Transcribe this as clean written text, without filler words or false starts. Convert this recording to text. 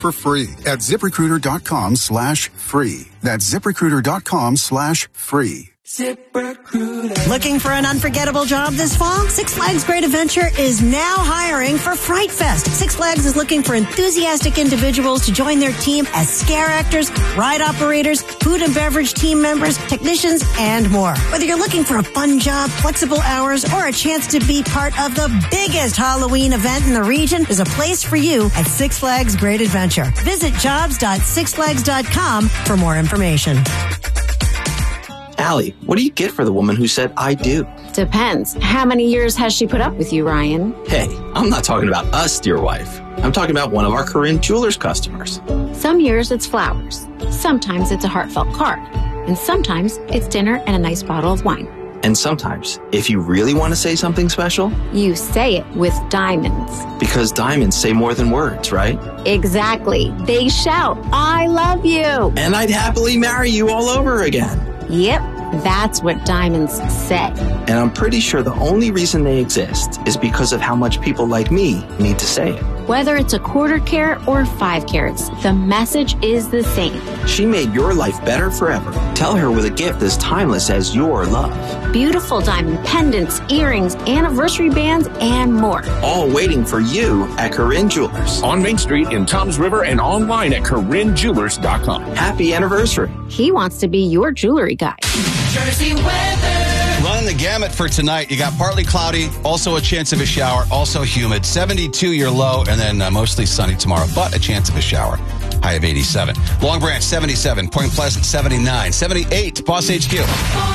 for free at ZipRecruiter.com/free. That's ZipRecruiter.com/free. ZipRecruiter. Looking for an unforgettable job this fall? Six Flags Great Adventure is now hiring for Fright Fest. Six Flags is looking for enthusiastic individuals to join their team as scare actors, ride operators, food and beverage team members, technicians, and more. Whether you're looking for a fun job, flexible hours, or a chance to be part of the biggest Halloween event in the region, there's a place for you at Six Flags Great Adventure. Visit jobs.sixflags.com for more information. Allie, what do you get for the woman who said, I do? Depends. How many years has she put up with you, Ryan? Hey, I'm not talking about us, dear wife. I'm talking about one of our Corinne Jewelers customers. Some years it's flowers. Sometimes it's a heartfelt card. And sometimes it's dinner and a nice bottle of wine. And sometimes, if you really want to say something special, you say it with diamonds. Because diamonds say more than words, right? Exactly. They shout, I love you. And I'd happily marry you all over again. Yep, that's what diamonds say. And I'm pretty sure the only reason they exist is because of how much people like me need to say it. Whether it's a quarter carat or 5 carats, the message is the same. She made your life better forever. Tell her with a gift as timeless as your love. Beautiful diamond pendants, earrings, anniversary bands, and more. All waiting for you at Corinne Jewelers. On Main Street in Toms River and online at CorinneJewelers.com. Happy anniversary. He wants to be your jewelry guy. Jersey weather. Running the gamut for tonight. You got partly cloudy, also a chance of a shower, also humid. 72 your low, and then mostly sunny tomorrow, but a chance of a shower. High of 87. Long Branch, 77. Point Pleasant, 79. 78, Boss HQ.